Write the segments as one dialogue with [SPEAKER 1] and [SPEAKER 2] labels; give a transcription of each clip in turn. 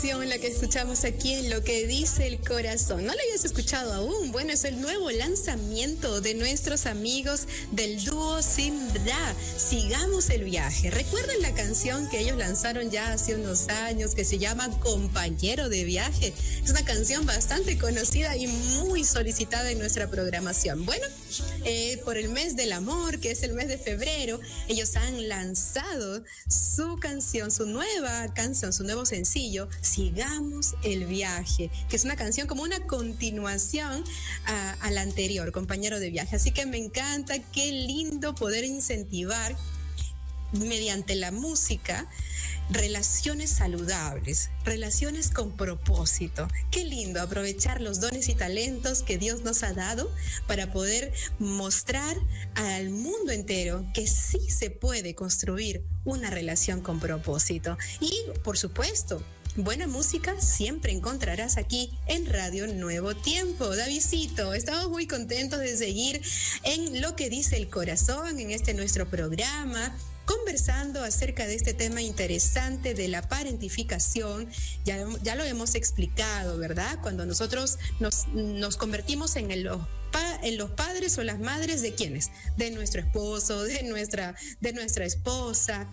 [SPEAKER 1] La que escuchamos aquí en Lo que dice el corazón. ¿No la habías escuchado aún? Bueno, es el nuevo lanzamiento de nuestros amigos del dúo Simbra. Sigamos el viaje. ¿Recuerdan la canción que ellos lanzaron ya hace unos años que se llama Compañero de Viaje? Es una canción bastante conocida y muy solicitada en nuestra programación. Bueno, por el mes del amor, que es el mes de febrero, ellos han lanzado su canción, su nueva canción, su nuevo sencillo, Sigamos el viaje, que es una canción como una continuación a la anterior, Compañero de Viaje. Así que me encanta, qué lindo poder incentivar mediante la música relaciones saludables, relaciones con propósito. Qué lindo aprovechar los dones y talentos que Dios nos ha dado para poder mostrar al mundo entero que sí se puede construir una relación con propósito. Y, por supuesto, buena música siempre encontrarás aquí en Radio Nuevo Tiempo. Davidcito, estamos muy contentos de seguir en Lo que dice el corazón, en este nuestro programa, conversando acerca de este tema interesante de la parentificación. Ya lo hemos explicado, ¿verdad? Cuando nosotros nos convertimos en los padres o las madres de ¿quiénes? De nuestro esposo, de nuestra esposa.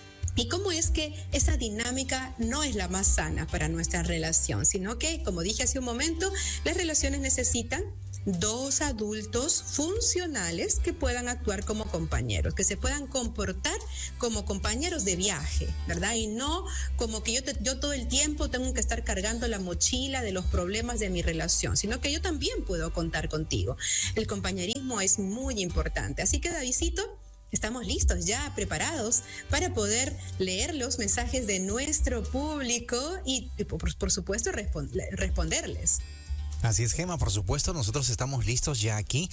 [SPEAKER 1] Y cómo es que esa dinámica no es la más sana para nuestra relación, sino que, como dije hace un momento, las relaciones necesitan dos adultos funcionales que puedan actuar como compañeros, que se puedan comportar como compañeros de viaje, ¿verdad? Y no como que yo todo el tiempo tengo que estar cargando la mochila de los problemas de mi relación, sino que yo también puedo contar contigo. El compañerismo es muy importante. Así que, Davidcito, estamos listos ya, preparados para poder leer los mensajes de nuestro público y por supuesto, responderles.
[SPEAKER 2] Así es, Gema, por supuesto, nosotros estamos listos ya aquí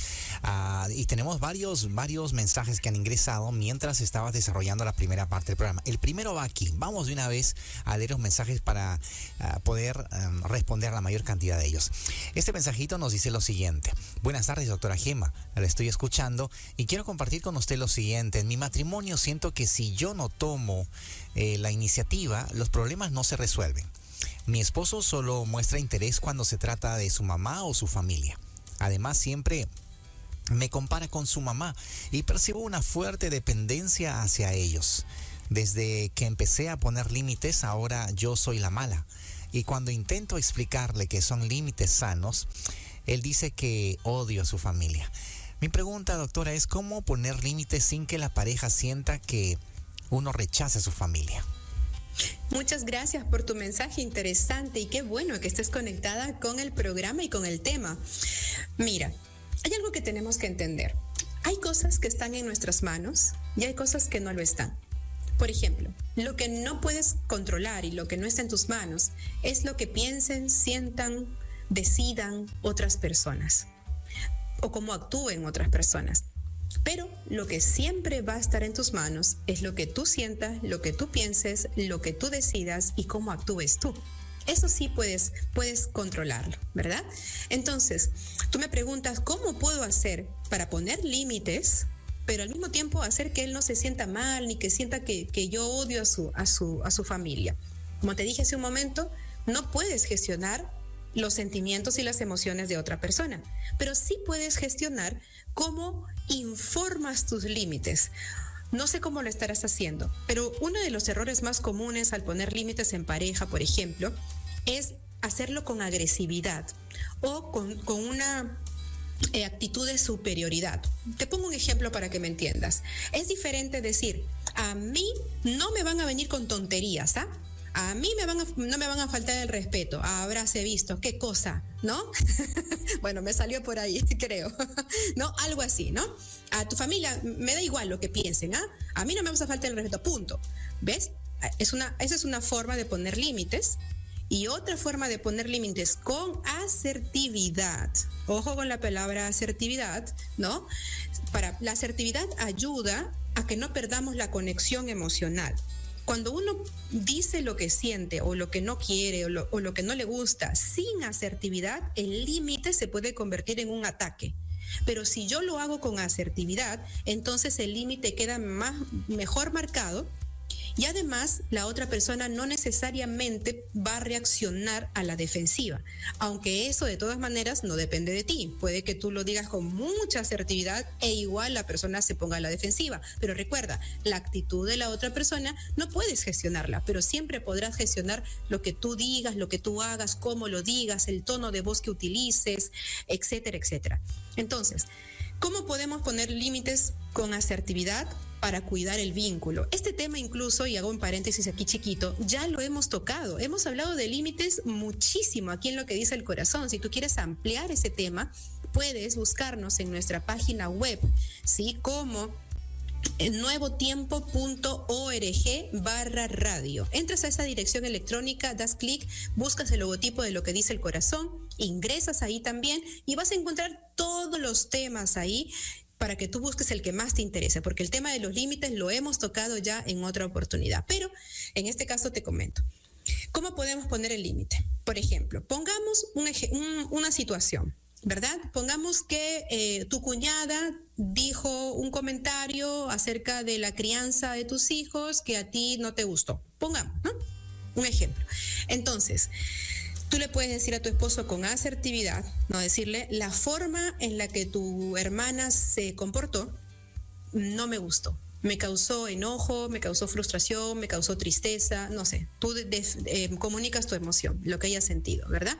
[SPEAKER 2] y tenemos varios mensajes que han ingresado mientras estabas desarrollando la primera parte del programa. El primero va aquí. Vamos de una vez a leer los mensajes para poder responder a la mayor cantidad de ellos. Este mensajito nos dice lo siguiente. Buenas tardes, doctora Gema. La estoy escuchando y quiero compartir con usted lo siguiente. En mi matrimonio siento que si yo no tomo la iniciativa, los problemas no se resuelven. Mi esposo solo muestra interés cuando se trata de su mamá o su familia. Además, siempre me compara con su mamá y percibo una fuerte dependencia hacia ellos. Desde que empecé a poner límites, ahora yo soy la mala. Y cuando intento explicarle que son límites sanos, él dice que odio a su familia. Mi pregunta, doctora, es cómo poner límites sin que la pareja sienta que uno rechaza a su familia.
[SPEAKER 1] Muchas gracias por tu mensaje interesante y qué bueno que estés conectada con el programa y con el tema. Mira, hay algo que tenemos que entender. Hay cosas que están en nuestras manos y hay cosas que no lo están. Por ejemplo, lo que no puedes controlar y lo que no está en tus manos es lo que piensen, sientan, decidan otras personas o cómo actúen otras personas. Pero lo que siempre va a estar en tus manos es lo que tú sientas, lo que tú pienses, lo que tú decidas y cómo actúes tú. Eso sí puedes controlarlo, ¿verdad? Entonces, tú me preguntas, ¿cómo puedo hacer para poner límites, pero al mismo tiempo hacer que él no se sienta mal ni que sienta que yo odio a su familia? Como te dije hace un momento, no puedes gestionar los sentimientos y las emociones de otra persona, pero sí puedes gestionar cómo informas tus límites. No sé cómo lo estarás haciendo, pero uno de los errores más comunes al poner límites en pareja, por ejemplo, es hacerlo con agresividad o con una actitud de superioridad. Te pongo un ejemplo para que me entiendas. Es diferente decir, a mí no me van a venir con tonterías, ¿ah? A mí no me van a faltar el respeto. Habráse visto, ¿qué cosa? ¿No? Bueno, me salió por ahí, creo. ¿No? Algo así, ¿no? A tu familia me da igual lo que piensen, ¿ah? A mí no me vas a faltar el respeto, punto. ¿Ves? Esa es una forma de poner límites. Y otra forma de poner límites con asertividad. Ojo con la palabra asertividad, ¿no? La asertividad ayuda a que no perdamos la conexión emocional. Cuando uno dice lo que siente o lo que no quiere o lo que no le gusta sin asertividad, el límite se puede convertir en un ataque. Pero si yo lo hago con asertividad, entonces el límite queda mejor marcado Y además, la otra persona no necesariamente va a reaccionar a la defensiva, aunque eso de todas maneras no depende de ti. Puede que tú lo digas con mucha asertividad e igual la persona se ponga a la defensiva. Pero recuerda, la actitud de la otra persona no puedes gestionarla, pero siempre podrás gestionar lo que tú digas, lo que tú hagas, cómo lo digas, el tono de voz que utilices, etcétera, etcétera. Entonces, ¿cómo podemos poner límites con asertividad para cuidar el vínculo? Este tema incluso, y hago un paréntesis aquí chiquito, ya lo hemos tocado. Hemos hablado de límites muchísimo aquí en Lo que dice el corazón. Si tú quieres ampliar ese tema, puedes buscarnos en nuestra página web, ¿sí? Como nuevotiempo.org/radio. Entras a esa dirección electrónica, das clic, buscas el logotipo de Lo que dice el corazón, ingresas ahí también y vas a encontrar todos los temas ahí para que tú busques el que más te interese, porque el tema de los límites lo hemos tocado ya en otra oportunidad. Pero en este caso te comento, ¿cómo podemos poner el límite? Por ejemplo, pongamos una situación, ¿verdad? Pongamos que tu cuñada dijo un comentario acerca de la crianza de tus hijos que a ti no te gustó. Pongamos, ¿no? Un ejemplo. Entonces, tú le puedes decir a tu esposo con asertividad, no decirle, la forma en la que tu hermana se comportó no me gustó. Me causó enojo, me causó frustración, me causó tristeza, no sé. Tú comunicas tu emoción, lo que hayas sentido, ¿verdad?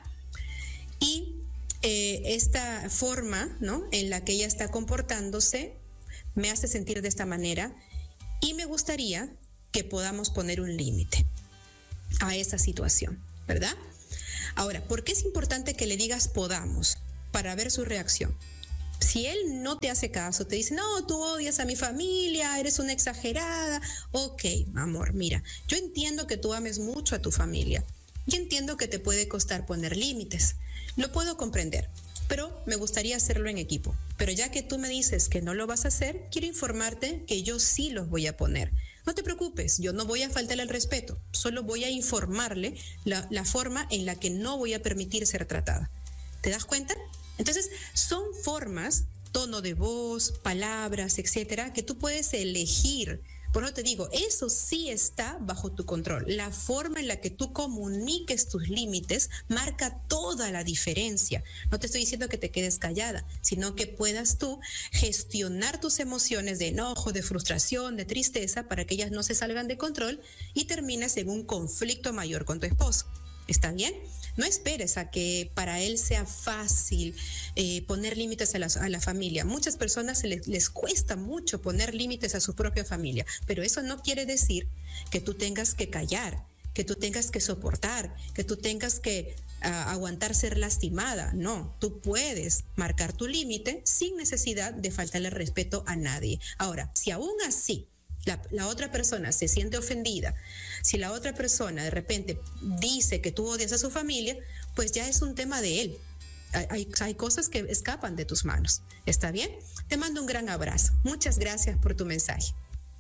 [SPEAKER 1] Y esta forma, ¿no?, en la que ella está comportándose me hace sentir de esta manera y me gustaría que podamos poner un límite a esa situación, ¿verdad? Ahora, ¿por qué es importante que le digas podamos? Para ver su reacción. Si él no te hace caso, te dice, no, tú odias a mi familia, eres una exagerada. Ok, amor, mira, yo entiendo que tú ames mucho a tu familia. Yo entiendo que te puede costar poner límites. Lo puedo comprender, pero me gustaría hacerlo en equipo. Pero ya que tú me dices que no lo vas a hacer, quiero informarte que yo sí los voy a poner. No te preocupes, yo no voy a faltarle el respeto, solo voy a informarle la forma en la que no voy a permitir ser tratada. ¿Te das cuenta? Entonces, son formas, tono de voz, palabras, etcétera, que tú puedes elegir. Por eso te digo, eso sí está bajo tu control. La forma en la que tú comuniques tus límites marca toda la diferencia. No te estoy diciendo que te quedes callada, sino que puedas tú gestionar tus emociones de enojo, de frustración, de tristeza, para que ellas no se salgan de control y termines en un conflicto mayor con tu esposo. ¿Está bien? No esperes a que para él sea fácil poner límites a la familia. Muchas personas les cuesta mucho poner límites a su propia familia, pero eso no quiere decir que tú tengas que callar, que tú tengas que soportar, que tú tengas que aguantar ser lastimada. No, tú puedes marcar tu límite sin necesidad de faltarle respeto a nadie. Ahora, si aún así la otra persona se siente ofendida, si la otra persona de repente dice que tú odias a su familia, pues ya es un tema de él. Hay cosas que escapan de tus manos. ¿Está bien? Te mando un gran abrazo. Muchas gracias por tu mensaje.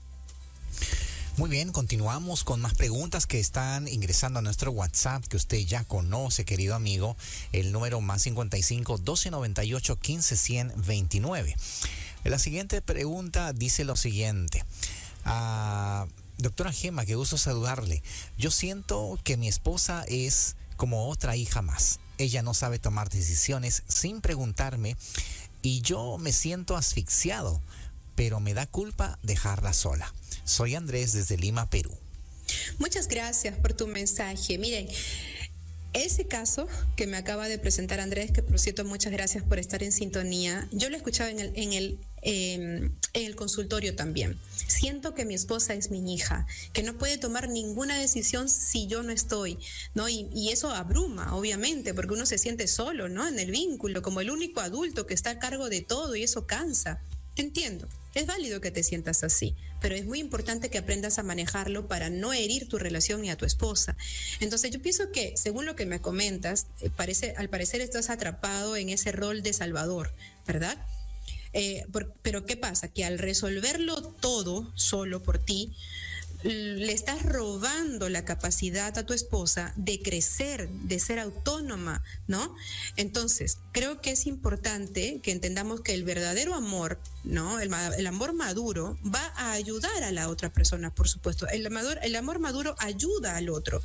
[SPEAKER 2] Muy bien, continuamos con más preguntas que están ingresando a nuestro WhatsApp, que usted ya conoce, querido amigo, el número más 55 1298 15 100 29. La siguiente pregunta dice lo siguiente. Doctora Gema, qué gusto saludarle. Yo siento que mi esposa es como otra hija más. Ella no sabe tomar decisiones sin preguntarme y yo me siento asfixiado, pero me da culpa dejarla sola. Soy Andrés desde Lima, Perú.
[SPEAKER 1] Muchas gracias por tu mensaje. Miren, ese caso que me acaba de presentar Andrés, que por cierto muchas gracias por estar en sintonía, yo lo escuchaba en el consultorio también. Siento que mi esposa es mi hija, que no puede tomar ninguna decisión si yo no estoy, ¿no? Y eso abruma, obviamente, porque uno se siente solo, ¿no?, en el vínculo, como el único adulto que está a cargo de todo, y eso cansa. Entiendo, es válido que te sientas así, pero es muy importante que aprendas a manejarlo para no herir tu relación ni a tu esposa. Entonces yo pienso que, según lo que me comentas, al parecer estás atrapado en ese rol de salvador, ¿verdad? Pero ¿qué pasa? Que al resolverlo todo solo por ti, le estás robando la capacidad a tu esposa de crecer, de ser autónoma, ¿no? Entonces, creo que es importante que entendamos que el verdadero amor, ¿no? El amor maduro va a ayudar a la otra persona, por supuesto. El amor maduro ayuda al otro,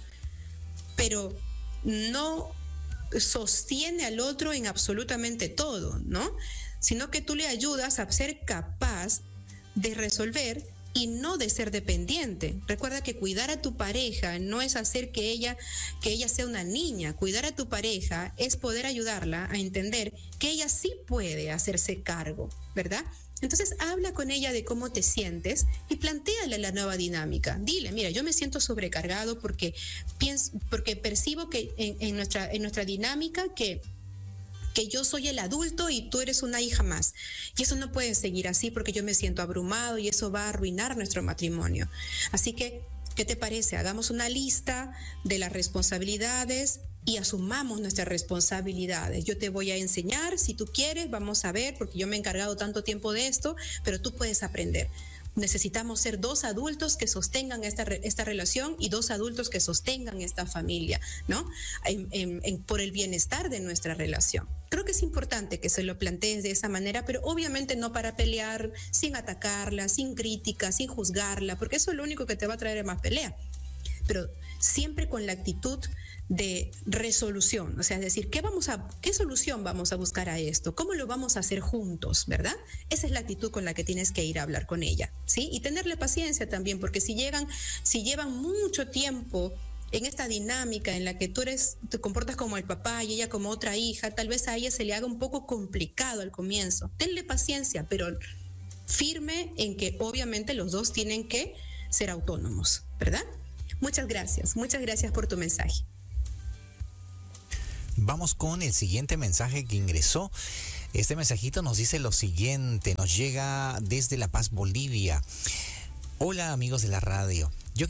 [SPEAKER 1] pero no sostiene al otro en absolutamente todo, ¿no? Sino que tú le ayudas a ser capaz de resolver y no de ser dependiente. Recuerda que cuidar a tu pareja no es hacer que ella sea una niña. Cuidar a tu pareja es poder ayudarla a entender que ella sí puede hacerse cargo, ¿verdad? Entonces habla con ella de cómo te sientes y plantéale la nueva dinámica. Dile, mira, yo me siento sobrecargado porque percibo que en nuestra dinámica que yo soy el adulto y tú eres una hija más. Y eso no puede seguir así porque yo me siento abrumado y eso va a arruinar nuestro matrimonio. Así que, ¿qué te parece? Hagamos una lista de las responsabilidades y asumamos nuestras responsabilidades. Yo te voy a enseñar, si tú quieres, vamos a ver, porque yo me he encargado tanto tiempo de esto, pero tú puedes aprender. Necesitamos ser dos adultos que sostengan esta relación y dos adultos que sostengan esta familia, ¿no? Por el bienestar de nuestra relación. Creo que es importante que se lo plantees de esa manera, pero obviamente no para pelear, sin atacarla, sin crítica, sin juzgarla, porque eso es lo único que te va a traer más pelea. Pero siempre con la actitud de resolución, o sea, es decir, ¿qué solución vamos a buscar a esto? ¿Cómo lo vamos a hacer juntos, verdad? Esa es la actitud con la que tienes que ir a hablar con ella, ¿sí? Y tenerle paciencia también, porque si llevan mucho tiempo en esta dinámica en la que te comportas como el papá y ella como otra hija, tal vez a ella se le haga un poco complicado al comienzo. Tenle paciencia, pero firme en que obviamente los dos tienen que ser autónomos, ¿verdad? Muchas gracias por tu mensaje.
[SPEAKER 2] Vamos con el siguiente mensaje que ingresó. Este mensajito nos dice lo siguiente, nos llega desde La Paz, Bolivia. Hola amigos de la radio, yo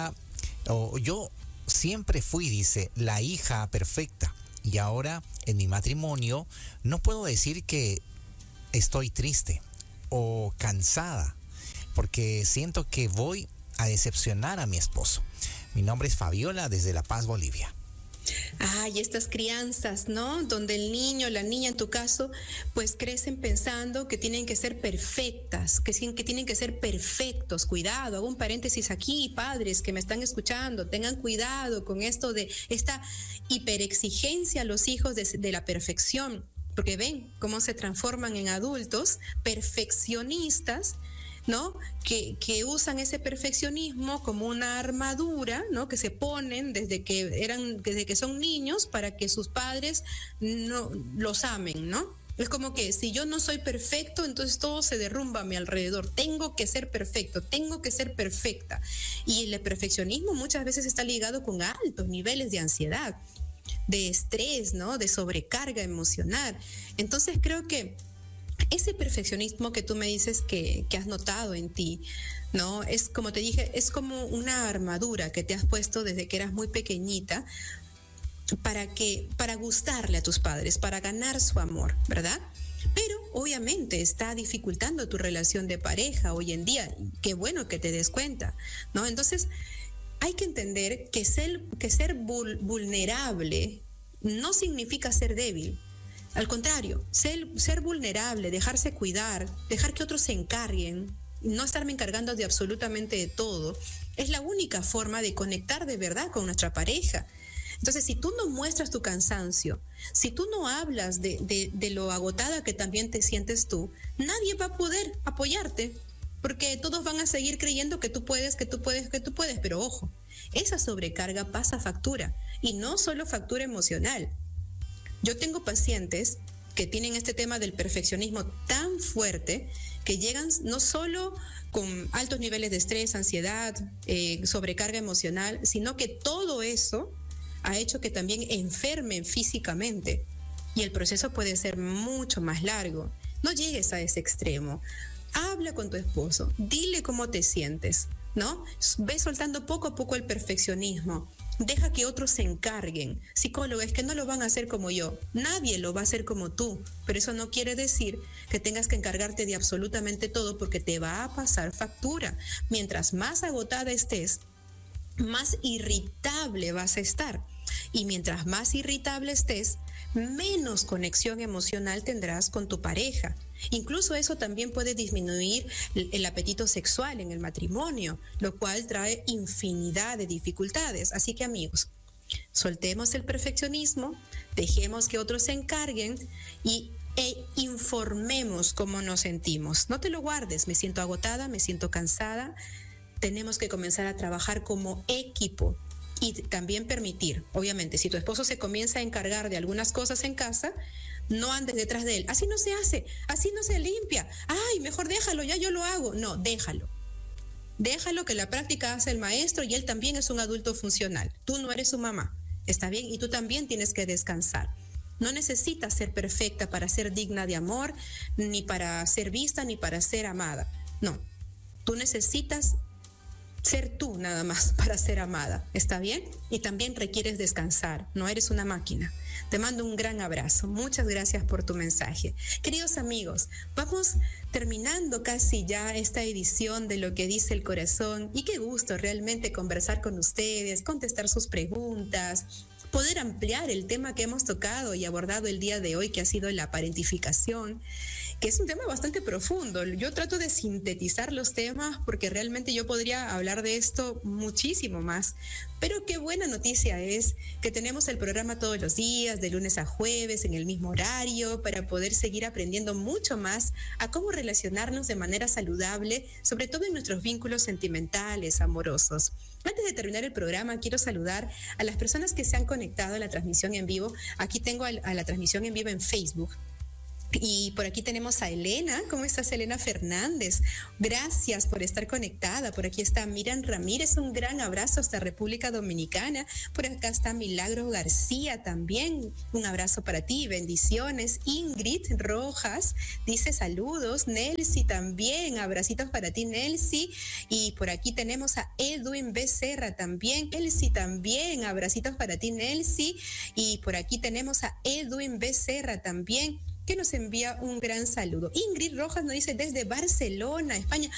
[SPEAKER 2] siempre fui, dice, la hija perfecta y ahora en mi matrimonio no puedo decir que estoy triste o cansada porque siento que voy a decepcionar a mi esposo. Mi nombre es Fabiola desde La Paz, Bolivia.
[SPEAKER 1] Y estas crianzas, ¿no? Donde el niño, la niña en tu caso, pues crecen pensando que tienen que ser perfectas, que tienen que ser perfectos. Cuidado, hago un paréntesis aquí, padres que me están escuchando, tengan cuidado con esto de esta hiperexigencia a los hijos de la perfección, porque ven cómo se transforman en adultos perfeccionistas, ¿no? Que usan ese perfeccionismo como una armadura, ¿no? Que se ponen desde que son niños para que sus padres no los amen, ¿no? Es como que si yo no soy perfecto, entonces todo se derrumba a mi alrededor. Tengo que ser perfecto, tengo que ser perfecta. Y el perfeccionismo muchas veces está ligado con altos niveles de ansiedad, de estrés, ¿no? De sobrecarga emocional. Entonces creo que ese perfeccionismo que tú me dices que has notado en ti, ¿no? Es como te dije, es como una armadura que te has puesto desde que eras muy pequeñita para gustarle a tus padres, para ganar su amor, ¿verdad? Pero obviamente está dificultando tu relación de pareja hoy en día. Qué bueno que te des cuenta, ¿no? Entonces, hay que entender que ser vulnerable no significa ser débil. Al contrario, ser vulnerable, dejarse cuidar, dejar que otros se encarguen, no estarme encargando de absolutamente todo, es la única forma de conectar de verdad con nuestra pareja. Entonces, si tú no muestras tu cansancio, si tú no hablas de lo agotada que también te sientes tú, nadie va a poder apoyarte, porque todos van a seguir creyendo que tú puedes, pero ojo, esa sobrecarga pasa factura, y no solo factura emocional. Yo tengo pacientes que tienen este tema del perfeccionismo tan fuerte que llegan no solo con altos niveles de estrés, ansiedad, sobrecarga emocional, sino que todo eso ha hecho que también enfermen físicamente y el proceso puede ser mucho más largo. No llegues a ese extremo. Habla con tu esposo, dile cómo te sientes, ¿no? Ve soltando poco a poco el perfeccionismo. Deja que otros se encarguen. Psicólogo, es que no lo van a hacer como yo. Nadie lo va a hacer como tú. Pero eso no quiere decir que tengas que encargarte de absolutamente todo, porque te va a pasar factura. Mientras más agotada estés, más irritable vas a estar. Y mientras más irritable estés, menos conexión emocional tendrás con tu pareja. Incluso eso también puede disminuir el apetito sexual en el matrimonio, lo cual trae infinidad de dificultades. Así que, amigos, soltemos el perfeccionismo, dejemos que otros se encarguen e informemos cómo nos sentimos. No te lo guardes, me siento agotada, me siento cansada. Tenemos que comenzar a trabajar como equipo. Y también permitir, obviamente, si tu esposo se comienza a encargar de algunas cosas en casa, no andes detrás de él. Así no se hace, así no se limpia. Ay, mejor déjalo, ya yo lo hago. No, déjalo. Déjalo, que la práctica hace el maestro, y él también es un adulto funcional. Tú no eres su mamá, está bien, y tú también tienes que descansar. No necesitas ser perfecta para ser digna de amor, ni para ser vista, ni para ser amada. No, tú necesitas ser tú nada más para ser amada, ¿está bien? Y también requieres descansar, no eres una máquina. Te mando un gran abrazo, muchas gracias por tu mensaje. Queridos amigos, vamos terminando casi ya esta edición de Lo que dice el corazón, y qué gusto realmente conversar con ustedes, contestar sus preguntas, poder ampliar el tema que hemos tocado y abordado el día de hoy, que ha sido la parentificación, que es un tema bastante profundo. Yo trato de sintetizar los temas porque realmente yo podría hablar de esto muchísimo más. Pero qué buena noticia es que tenemos el programa todos los días, de lunes a jueves, en el mismo horario, para poder seguir aprendiendo mucho más a cómo relacionarnos de manera saludable, sobre todo en nuestros vínculos sentimentales, amorosos. Antes de terminar el programa, quiero saludar a las personas que se han conectado a la transmisión en vivo. Aquí tengo a la transmisión en vivo en Facebook. Y por aquí tenemos a Elena. ¿Cómo estás, Elena Fernández? Gracias por estar conectada. Por aquí está Miriam Ramírez. Un gran abrazo hasta República Dominicana. Por acá está Milagros García también. Un abrazo para ti. Bendiciones. Ingrid Rojas dice saludos. Nelcy también. Abracitos para ti, Nelcy. Y por aquí tenemos a Edwin Becerra también. Nelcy también. Abracitos para ti, Nelcy. Y por aquí tenemos a Edwin Becerra también, que nos envía un gran saludo. Ingrid Rojas nos dice desde Barcelona, España.